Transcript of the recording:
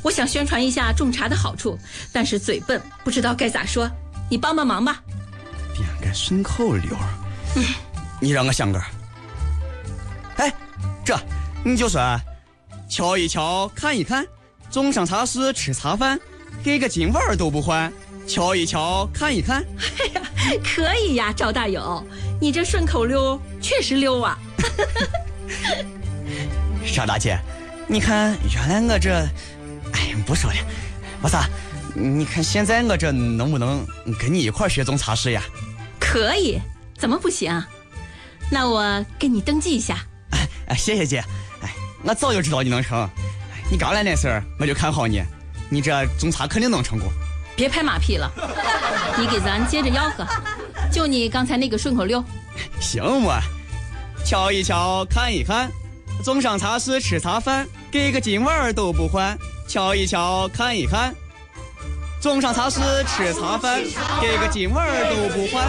我想宣传一下种茶的好处，但是嘴笨，不知道该咋说，你帮帮忙吧。 编个顺口溜，你让我想个。哎，这你就说，瞧一瞧，看一看，种上茶室吃茶饭，给个金碗都不还。瞧一瞧，看一看。 哎呀，可以呀，赵大友，你这顺口溜确实溜啊。 邵大姐，你看原来我这，哎，不说了，我啥？你看现在我这能不能跟你一块学种茶室呀？ 可以，怎么不行？那我给你登记一下。 哎，谢谢姐。哎，我早就知道你能成。你刚来那时候我就看好你，你这种茶肯定能成功。 别拍马屁了，你给咱接着吆喝，就你刚才那个顺口溜。 行嘛，瞧一瞧，看一看，种上茶室吃茶饭，给个金碗都不还。瞧一瞧，看一看，种上茶室吃茶饭，给个金碗都不还。